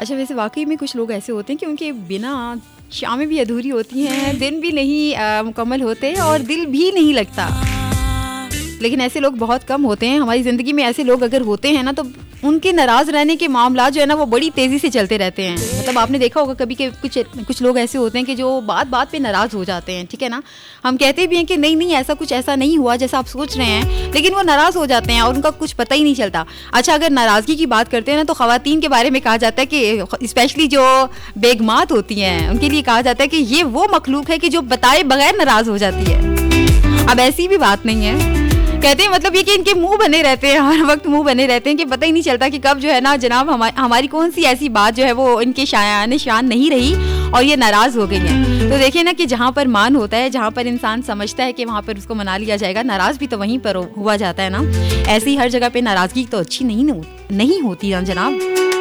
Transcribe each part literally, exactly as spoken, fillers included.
अच्छा, वैसे वाक़ई में कुछ लोग ऐसे होते हैं कि उनके बिना शामें भी अधूरी होती हैं, दिन भी नहीं अ, मुकम्मल होते और दिल भी नहीं लगता। लेकिन ऐसे लोग बहुत कम होते हैं हमारी ज़िंदगी में। ऐसे लोग अगर होते हैं ना तो उनके नाराज़ रहने के मामला जो है ना वो बड़ी तेज़ी से चलते रहते हैं। मतलब आपने देखा होगा कभी के कुछ कुछ लोग ऐसे होते हैं कि जो बात बात पे नाराज़ हो जाते हैं, ठीक है ना। हम कहते भी हैं कि नहीं नहीं ऐसा कुछ ऐसा नहीं हुआ जैसा आप सोच रहे हैं, लेकिन वो नाराज़ हो जाते हैं और उनका कुछ पता ही नहीं चलता। अच्छा, अगर नाराज़गी की बात करते हैं ना तो ख़वातीन के बारे में कहा जाता है कि स्पेशली जो बेगमात होती हैं उनके लिए कहा जाता है कि ये वो मखलूक है कि जो बताए बगैर नाराज़ हो जाती है। अब ऐसी भी बात नहीं है, कहते हैं मतलब ये कि इनके मुंह बने रहते हैं, हर वक्त मुंह बने रहते हैं कि पता ही नहीं चलता कि कब जो है ना जनाब हमा, हमारी कौन सी ऐसी बात जो है वो इनके शायान शान नहीं रही और ये नाराज़ हो गई हैं। तो देखिए ना कि जहाँ पर मान होता है, जहाँ पर इंसान समझता है कि वहाँ पर उसको मना लिया जाएगा, नाराज़ भी तो वहीं पर हुआ जाता है ना। ऐसी हर जगह पे नाराज़गी तो अच्छी नहीं नहीं होती ना जनाब।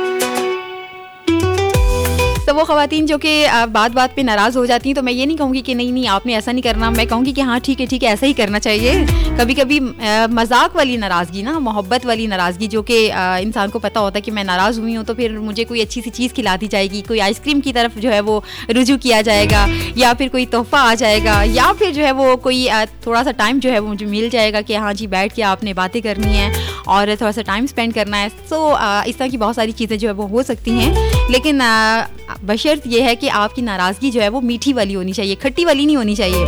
तो वो ख़वातीन जो कि बात बात पे नाराज़ हो जाती हैं, तो मैं ये नहीं कहूँगी कि नहीं नहीं आपने ऐसा नहीं करना। मैं कहूँगी कि हाँ ठीक है ठीक है ऐसा ही करना चाहिए। कभी कभी मजाक वाली नाराज़गी ना, मोहब्बत वाली नाराज़गी जो कि इंसान को पता होता है कि मैं नाराज़ हुई हूँ तो फिर मुझे कोई अच्छी सी चीज़ खिला दी जाएगी, कोई आइसक्रीम की तरफ जो है वो रुजू किया जाएगा, या फिर कोई तोहफ़ा आ जाएगा, या फिर जो है वो कोई थोड़ा सा टाइम जो है वो मुझे मिल जाएगा कि हाँ जी बैठ के आपने बातें करनी है और थोड़ा सा टाइम स्पेंड करना है। सो इस तरह की बहुत सारी चीज़ें जो है वो हो सकती हैं, लेकिन बशर्त ये है कि आपकी नाराज़गी जो है वो मीठी वाली होनी चाहिए, खट्टी वाली नहीं होनी चाहिए।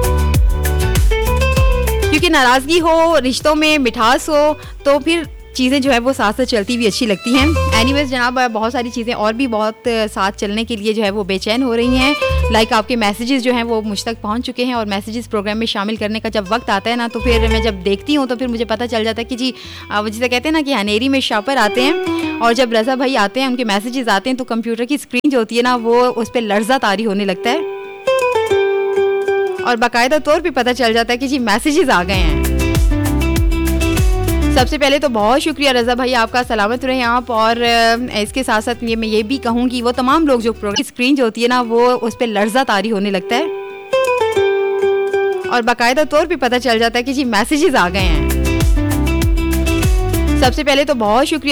क्योंकि नाराज़गी हो, रिश्तों में मिठास हो तो फिर चीज़ें जो है वो साथ साथ चलती भी अच्छी लगती हैं। एनीवेज जनाब, बहुत सारी चीज़ें और भी बहुत साथ चलने के लिए जो है वो बेचैन हो रही हैं। लाइक आपके मैसेजेस जो हैं वो मुझ तक पहुंच चुके हैं और मैसेजेस प्रोग्राम में शामिल करने का जब वक्त आता है ना तो फिर मैं जब देखती हूँ तो फिर मुझे पता चल जाता है कि जी जिसे कहते हैं ना कि अंधेरी में शापर आते हैं, और जब रज़ा भाई आते हैं उनके मैसेजेस आते हैं तो कंप्यूटर की स्क्रीन जो होती है ना वो उस पर लर्जा तारी होने लगता है और बाकायदा तौर पे पता चल जाता है कि जी मैसेजेस आ गए हैं। सबसे पहले तो बहुत शुक्रिया रज़ा भाई, आपका सलामत रहें आप। और इसके साथ साथ ये मैं ये भी कहूँगी वो तमाम लोग जो प्रोग्राम स्क्रीन जो होती है ना वो उस पर लर्जा तारी होने लगता है और बाकायदा तौर पे पता चल जाता है कि जी मैसेजेस आ गए हैं। सबसे पहले तो बहुत शुक्रिया